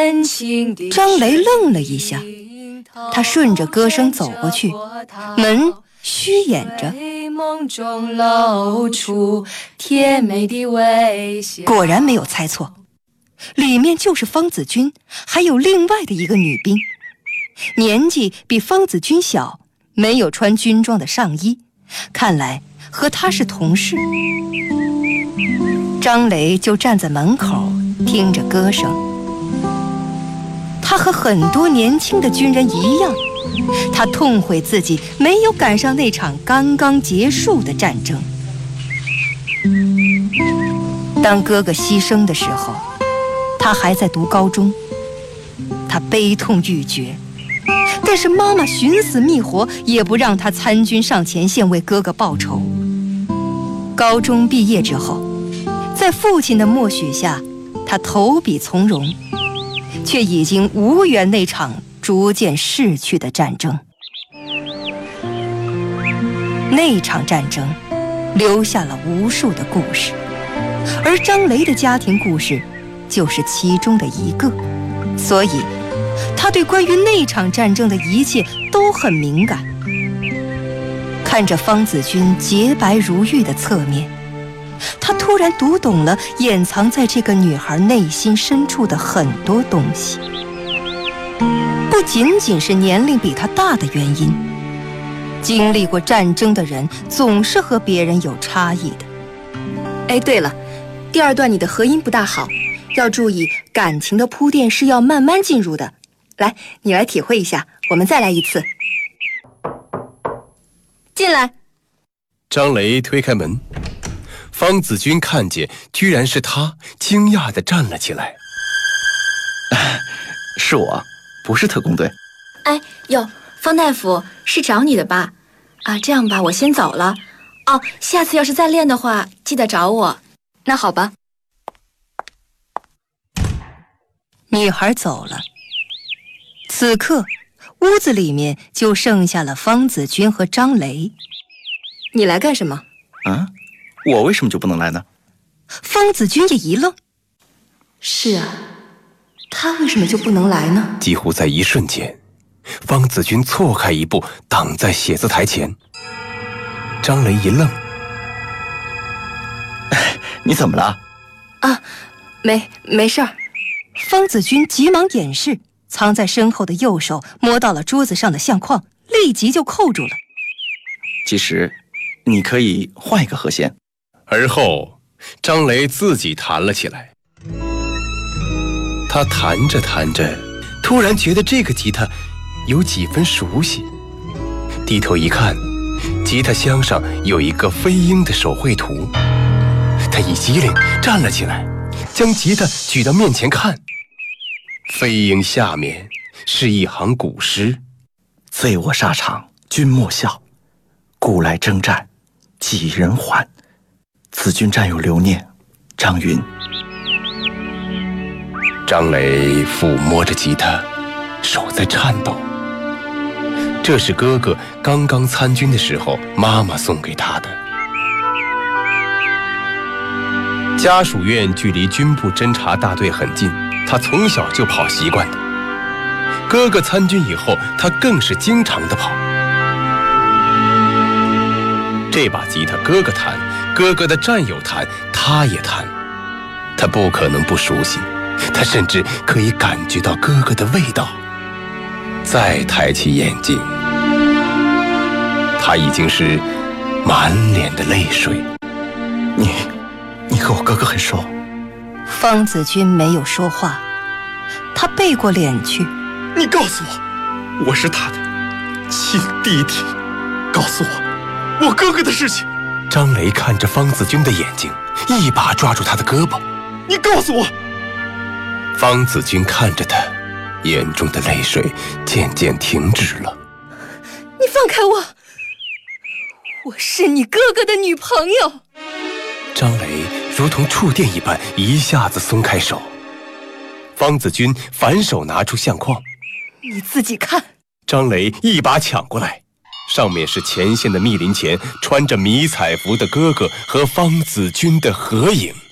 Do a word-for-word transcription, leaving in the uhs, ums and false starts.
张雷愣了一下，他顺着歌声走过去，门虚掩着，果然没有猜错，里面就是方子君，还有另外的一个女兵，年纪比方子君小，没有穿军装的上衣，看来和他是同事。张雷就站在门口听着歌声，他和很多年轻的军人一样，他痛悔自己没有赶上那场刚刚结束的战争。当哥哥牺牲的时候，他还在读高中，他悲痛欲绝，但是妈妈寻死觅活也不让他参军上前线为哥哥报仇。高中毕业之后，在父亲的默许下，他投笔从戎，却已经无缘那场逐渐逝去的战争。那场战争留下了无数的故事，而张雷的家庭故事就是其中的一个，所以他对关于那场战争的一切都很敏感。看着方子君洁白如玉的侧面，他突然读懂了掩藏在这个女孩内心深处的很多东西，不仅仅是年龄比她大的原因。经历过战争的人总是和别人有差异的。哎，对了，第二段你的和音不大好，要注意感情的铺垫是要慢慢进入的。来，你来体会一下，我们再来一次。进来。 张雷推开门，方子君看见居然是他，惊讶地站了起来。 是我，不是特工队。 哎哟，方大夫是找你的吧？啊，这样吧，我先走了。哦，下次要是再练的话，记得找我。 那好吧。女孩走了，此刻屋子里面就剩下了方子君和张雷。你来干什么？ 啊？我为什么就不能来呢？ 方子君也一愣。是啊，他为什么就不能来呢？ 几乎在一瞬间，方子君错开一步，挡在写字台前。张雷一愣。 你怎么了？ 啊，没没事儿。方子君急忙掩饰，藏在身后的右手摸到了桌子上的相框，立即就扣住了。 其实你可以换一个和弦。 而后张雷自己弹了起来。他弹着弹着，突然觉得这个吉他有几分熟悉，低头一看，吉他箱上有一个飞鹰的手绘图。他一激灵站了起来，将吉他举到面前看，飞鹰下面是一行古诗： 醉卧沙场君莫笑，故来征战几人还？此君战友留念，张云。 张雷抚摸着吉他，手在颤抖。这是哥哥刚刚参军的时候妈妈送给他的。家属院距离军部侦察大队很近，他从小就跑习惯的。哥哥参军以后，他更是经常的跑。这把吉他哥哥弹，哥哥的战友弹，他也弹。他不可能不熟悉，他甚至可以感觉到哥哥的味道。再抬起眼睛，他已经是满脸的泪水。 你你和我哥哥很熟？ 方子君没有说话，他背过脸去。 你告诉我，我是他的亲弟弟，告诉我我哥哥的事情。 张雷看着方子君的眼睛，一把抓住他的胳膊。 你告诉我。 方子君看着他，眼中的泪水渐渐停止了。 你放开我，我是你哥哥的女朋友。 张雷如同触电一般，一下子松开手。方子君反手拿出相框。 你自己看。 张雷一把抢过来，上面是前线的密林前穿着迷彩服的哥哥和方子君的合影。